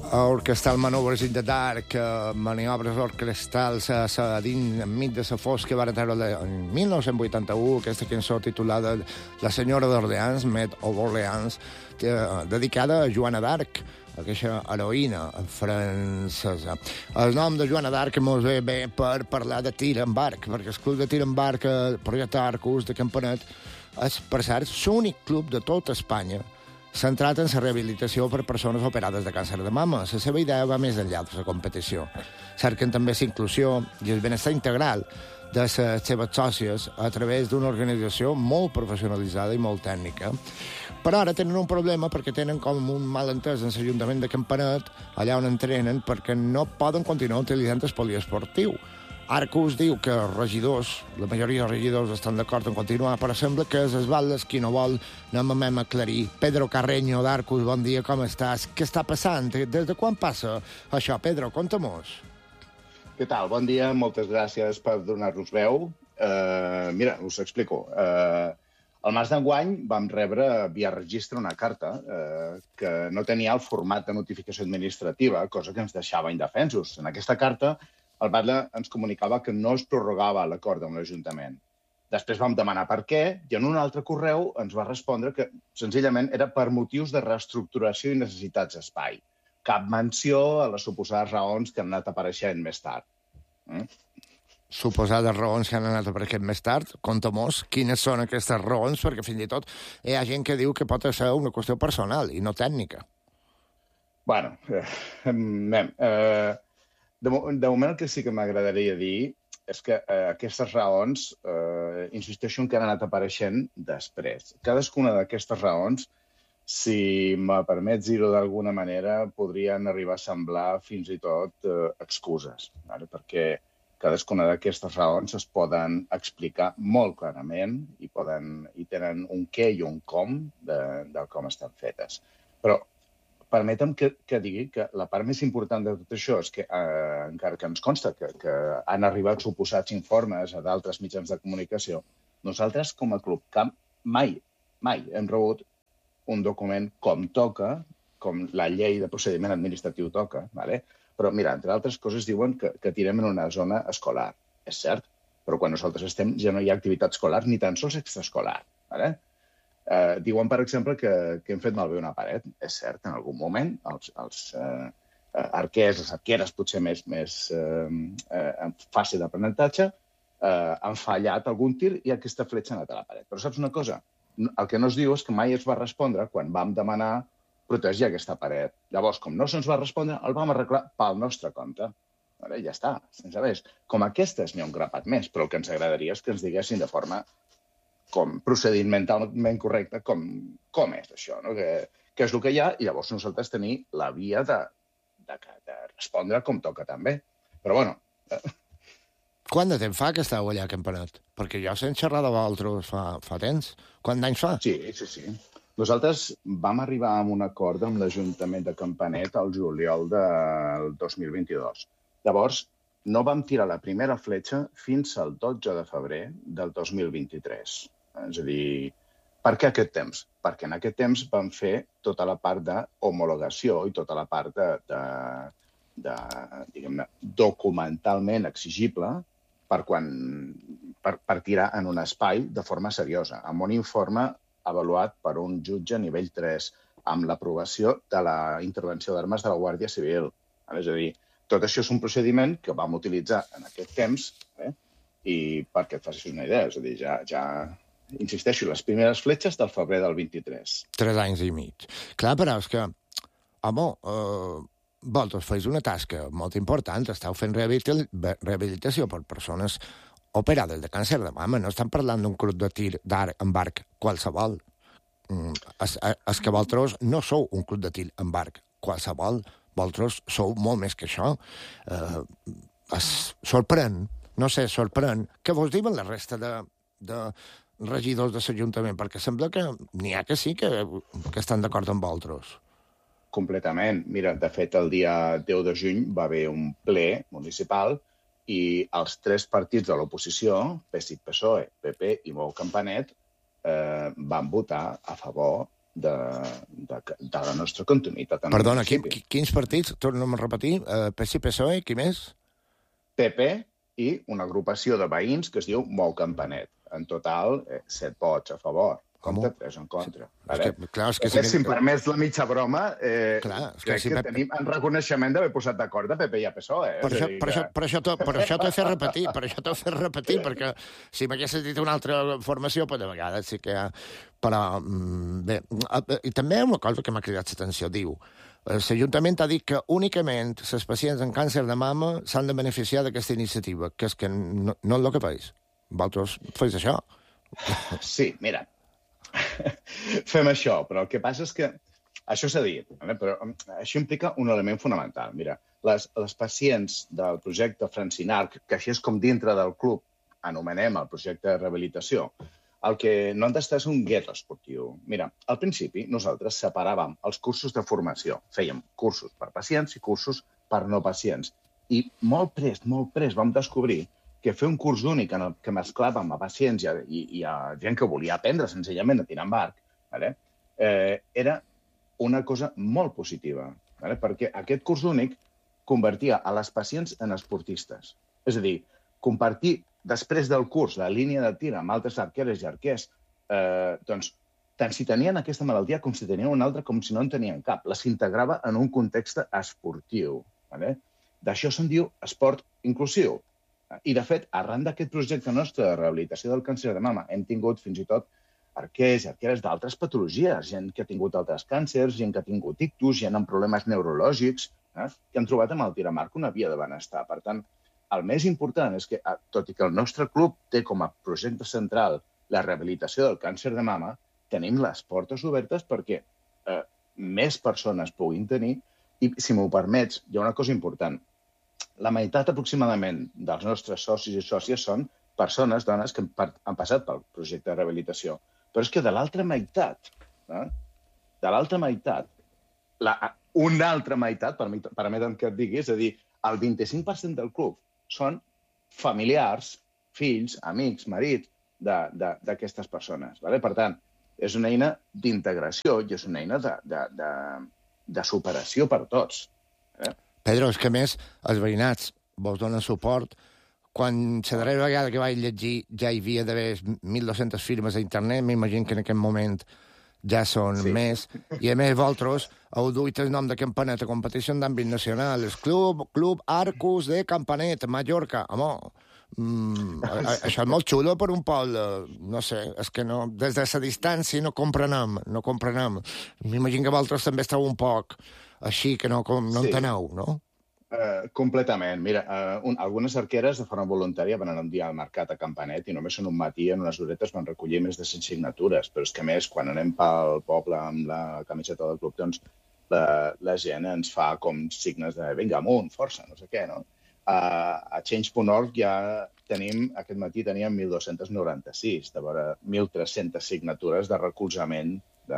orquestal Maneuvers in the Dark, maniobres orquestals enmig de la fosca, va treure en 1981 aquesta cançó titulada La senyora d'Orleans, Maid of Orleans, dedicada a Joana d'Arc, aquesta heroïna francesa. El nom de Joana d'Arc mos ve bé per parlar de tir amb arc, perquè el club de tir amb arc, el projecte Arcus de Campanet, és, per cert, l'únic club de tot Espanya centrat en la rehabilitació per persones operades de càncer de mama. La seva idea va més enllà de la competició. Cerquen també la inclusió i el benestar integral de les seves sòcies a través d'una organització molt professionalitzada i molt tècnica. Però ara tenen un problema perquè tenen com un malentès en l'Ajuntament de Campanet, allà on entrenen, perquè no poden continuar utilitzant el poliesportiu. Arcus diu que els regidors, la majoria dels regidors estan d'acord en continuar, però sembla que és Esbaldes qui no vol. Anem a aclarir. Pedro Carreño d'Arcus, bon dia, com estàs? Què està passant? Des de quan passa això, Pedro? Conta-mos. Què tal? Bon dia, moltes gràcies per donar-nos veu. Mira, us explico. Al març d'enguany vam rebre via registre una carta que no tenia el format de notificació administrativa, cosa que ens deixava indefensos. En aquesta carta el Batlle ens comunicava que no es prorrogava l'acord amb l'Ajuntament. Després vam demanar per què i en un altre correu ens va respondre que senzillament era per motius de reestructuració i necessitats d'espai. Cap menció a les suposades raons que han anat apareixent més tard. Suposades raons que han anat apareixent més tard? Conta-mos quines són aquestes raons, perquè fins i tot hi ha gent que diu que pot ser una qüestió personal i no tècnica. Bueno, de moment el que sí que m'agradaria dir és que aquestes raons, insisteixo, que han anat apareixent després. Cadascuna d'aquestes raons, si me permets dir-ho d'alguna manera, podrien arribar a semblar fins i tot excuses, perquè cadascuna d'aquestes raons es poden explicar molt clarament i tenen un què i un com de com estan fetes. Però permetem que digui que la part més important de tot això és que, encara que ens consta que han arribat suposats informes a d'altres mitjans de comunicació, nosaltres, com a club, mai hem rebut un document com toca, com la llei de procediment administratiu toca, ¿vale? Però, mira, entre altres coses diuen que tirem en una zona escolar. És cert, però quan nosaltres estem ja no hi ha activitat escolar ni tan sols extraescolar, ¿vale? Diuen, per exemple, que hem fet malbé una paret. És cert, en algun moment, els arquers, les arqueres, potser més en fase d'aprenentatge, han fallat algun tir i aquesta fletxa ha anat a la paret. Però saps una cosa? El que no es diu és que mai es va respondre quan vam demanar protegir aquesta paret. Llavors, com no se'ns va respondre, el vam arreglar pel nostre compte. Ja està, sense més. Com aquestes n'hi ha un grapat més, però el que ens agradaria és que ens diguessin de forma com procedimentalment correcte com és això, no? Què és el que hi ha, i llavors nosaltres tenir la via de respondre com toca també. Però, bueno... Quant de temps fa que esteu allà a Campanet? Perquè jo sent xerrar de vosaltres fa temps. Quant d'anys fa? Sí. Nosaltres vam arribar a un acord amb l'Ajuntament de Campanet al juliol del 2022. Llavors, no vam tirar la primera fletxa fins al 12 de febrer del 2023. És a dir, per què aquest temps? Perquè en aquest temps vam fer tota la part d'homologació i tota la part diguem-ne, documentalment exigible per tirar en un espai de forma seriosa, amb un informe avaluat per un jutge a nivell 3, amb l'aprovació de la intervenció d'armes de la Guàrdia Civil. És a dir, tot això és un procediment que vam utilitzar en aquest temps, i perquè et facis una idea, és a dir, ja insisteixo, les primeres fletxes del febrer del 23. 3 anys i mig. Clar, però és que, home, vosaltres feis una tasca molt important, esteu fent rehabilitació per persones operades de càncer de mama, no estan parlant d'un club de tir d'arc amb arc qualsevol. És que vosaltres no sou un club de tir amb arc qualsevol, vosaltres sou molt més que això. Sorprèn què vos diuen la resta de regidors de l'Ajuntament, perquè sembla que n'hi ha que sí que estan d'acord amb vosaltres. Completament. Mira, de fet, el dia 10 de juny va haver un ple municipal i els 3 partits de l'oposició, PSIC, PSOE, PP i Mou Campanet, van votar a favor de la nostra continuïtat. Perdona, quins partits? Torna'm a repetir. PSI, PSOE, qui més? PP i una agrupació de veïns que es diu Mou Campanet. En total, 7 vots a favor. Compte, 3 en contra. Si em permets la mitja broma, crec que tenim en reconeixement d'haver posat d'acord de PP i a PSOE. Per això t'ho he fet repetir, perquè si m'haguessis dit una altra formació, pues de vegades sí que... Però, bé, i també una cosa que m'ha cridat l'atenció, diu, l'Ajuntament ha dit que únicament les pacients amb càncer de mama s'han de beneficiar d'aquesta iniciativa, que és que no és el que feis. Vosaltres feis això? Sí, mira, fem això, però el que passa és que això s'ha dit, però això implica un element fonamental. Mira, les pacients del projecte Francinarc, que així és com dintre del club anomenem el projecte de rehabilitació, el que no han d'estar és un gueto esportiu. Mira, al principi nosaltres separàvem els cursos de formació. Fèiem cursos per pacients i cursos per no pacients. I molt prest vam descobrir que fer un curs únic en el que mesclàvem a pacients i a gent que volia aprendre senzillament a tirar amb arc, era una cosa molt positiva, perquè aquest curs únic convertia a les pacients en esportistes. És a dir, compartir després del curs la línia de tir amb altres arqueres i arquers, doncs, tant si tenien aquesta malaltia com si tenien una altra, com si no en tenien cap. Les integrava en un context esportiu. D'això se'n diu esport inclusiu. I, de fet, arran d'aquest projecte nostre de rehabilitació del càncer de mama, hem tingut fins i tot arquers i arqueres d'altres patologies, gent que ha tingut altres càncers, gent que ha tingut ictus, gent amb problemes neurològics, que han trobat amb el Tiramarc una via de benestar. Per tant, el més important és que, tot i que el nostre club té com a projecte central la rehabilitació del càncer de mama, tenim les portes obertes perquè més persones puguin tenir. I, si m'ho permets, hi ha una cosa important. La meitat aproximadament dels nostres socis i sòcies són persones, dones, que han passat pel projecte de rehabilitació. Però és que de l'altra meitat, una altra meitat, permetem que et digui, és a dir, el 25% del club són familiars, fills, amics, marit d'aquestes persones. Per tant, és una eina d'integració i és una eina de superació per tots. Pedro, és que més els veïnats vos donen suport. Quan la darrera vegada que vaig llegir ja hi havia d'haver 1.200 firmes a internet, m'imagino que en aquest moment ja són més. I a més, vosaltres heu duit el nom de Campanet a competició d'àmbit nacional. El Club Arcus de Campanet, Mallorca. Home, això és molt xulo per un poble. No sé, és que no, des de la distància no comprenem. M'imagino que vosaltres també esteu un poc així, que no enteneu, no? Completament. Mira, algunes arqueres de forma voluntària van anar un dia al mercat a Campanet i només en un matí, en unes horetes, van recollir més de 100 signatures. Però és que, a més, quan anem pel poble amb la camiseta del club, doncs la gent ens fa com signes de vinga, amunt, força, no sé què, no? A Change.org ja tenim, aquest matí teníem 1.296, de veure 1.300 signatures de recolzament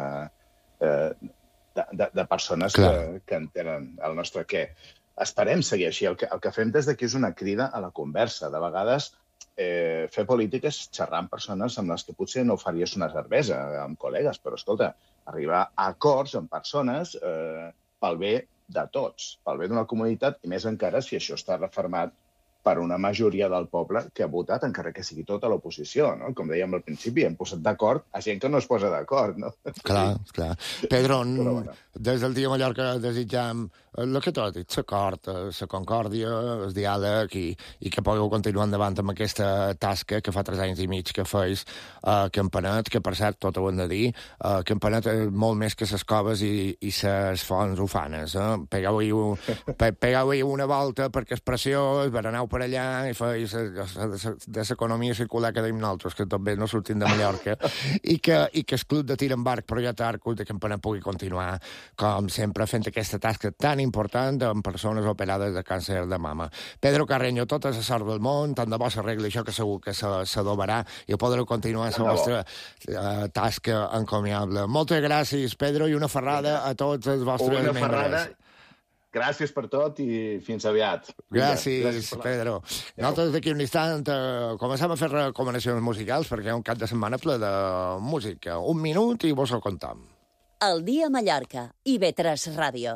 de persones que entenen el nostre què. Esperem seguir així. El que fem des d'aquí és una crida a la conversa. De vegades, fer política és xerrar amb persones amb les que potser no faries una cervesa, amb col·legues, però, escolta, arribar a acords amb persones pel bé de tots, pel bé d'una comunitat, i més encara si això està refermat per una majoria del poble que ha votat, encara que sigui tota l'oposició, no? Com dèiem al principi, hem posat d'acord a gent que no es posa d'acord, no? Clar. Pedro, des del dia Mallorca desitjam el que tu has dit, l'acord, la concòrdia, el diàleg i que pugueu continuar endavant amb aquesta tasca que fa 3 anys i mig que feis a Campanet, que per cert, tot ho hem de dir, Campanet és molt més que les coves i les fonts ufanes. Pegau-hi una volta perquè és preciós, bereneu per allà i feis de l'economia circular que deim nosaltres, que també no sortim de Mallorca, i que el club de tir amb arc, Projecte Arcus de Campanet pugui continuar, com sempre, fent aquesta tasca tan important amb persones operades de càncer de mama. Pedro Carreño, tota la sort del món, tant de bo s'arregli això, que segur que s'adobarà i podreu continuar la vostra tasca encomiable. Moltes gràcies, Pedro, i una ferrada a tots els vostres membres. Gràcies per tot i fins aviat. Gràcies, Pedro. Nosaltres d'aquí un instant comencem a fer recomanacions musicals perquè hi ha un cap de setmana ple de música. 1 minut i vos ho contam. El dia a Mallorca, IB3 Ràdio.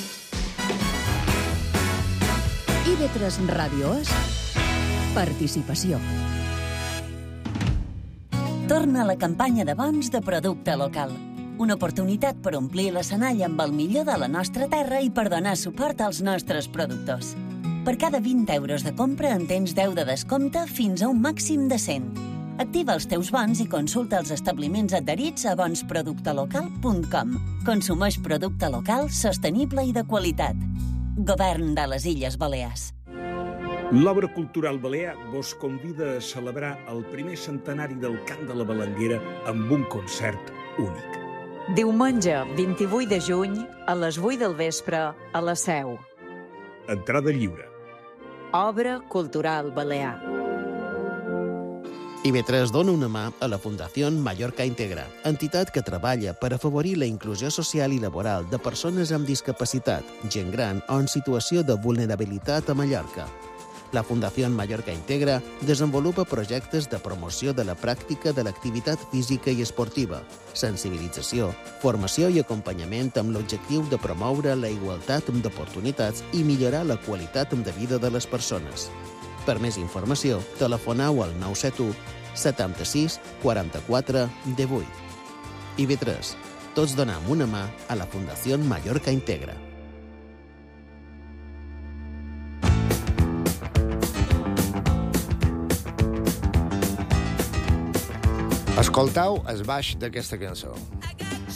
IB3 Ràdio és participació. Torna la campanya de bons de producte local. Una oportunitat per omplir l'escenari amb el millor de la nostra terra i per donar suport als nostres productors. Per cada 20 euros de compra en tens 10 de descompte fins a un màxim de 100. Activa els teus bons i consulta els establiments adherits a bonsproductelocal.com. Consumeix producte local, sostenible i de qualitat. Govern de les Illes Balears. L'Obra Cultural Balear vos convida a celebrar el primer centenari del Cant de la Balanguera amb un concert únic. Diumenge 28 de juny a les 8 del vespre a la Seu. Entrada lliure. Obra Cultural Balear. IB3 dona una mà a la Fundació Mallorca Integra, entitat que treballa per afavorir la inclusió social i laboral de persones amb discapacitat, gent gran o en situació de vulnerabilitat a Mallorca. La Fundació Mallorca Integra desenvolupa projectes de promoció de la pràctica de l'activitat física i esportiva, sensibilització, formació i acompanyament amb l'objectiu de promoure la igualtat d'oportunitats i millorar la qualitat de vida de les persones. Per més informació, telefoneu al 971 76 44 18. IB3. Tots donem una mà a la Fundació Mallorca Integra. Escoltau el baix d'aquesta cançó.